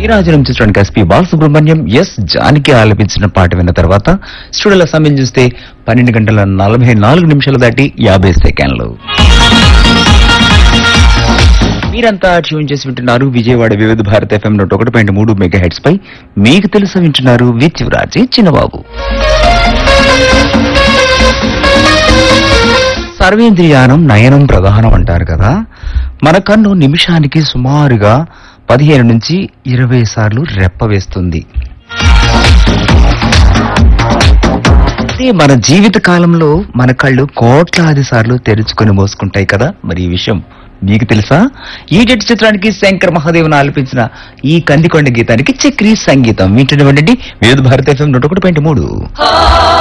నీరాజనం చిత్రానికి SP Balasubrahmanyam yes Janaki ఆలపించిన పాట విన్న తర్వాత స్టూడియోల సమయం చూస్తే 12 గంటల 44 నిమిషాలు దాటి 50 సెకండ్లు. మీరంతా ట్యూన్ చేసి వింటున్నారు విజయవాడ వివిధ భారత్ FM 101.3 మెగాహెర్ట్జ్ పై. మీకు తెలుసు వింటున్నారు విత్ యువరాజీ చిన్నబాబు. సర్వేంద్రియానం నయనం ప్రధానం అంటారు కదా. మన కన్ను నిమిషానికి సుమారుగా 15 నుంచి 20 సార్లు రెప్ప వేస్తుంది. అదే మన జీవిత కాలంలో మన కళ్ళు కోట్లాది సార్లు తెరుచుకొని మోసుకుంటాయి కదా. మరి ఈ విషయం మీకు తెలుసా? ఈడెట్ చిత్రానికి శంకర్ మహాదేవన్ ఆలపించిన ఈ కందికొండ గీతానికి చక్రీ సంగీతం. వింటున్నవండి వివిధ భారత FM 101.3.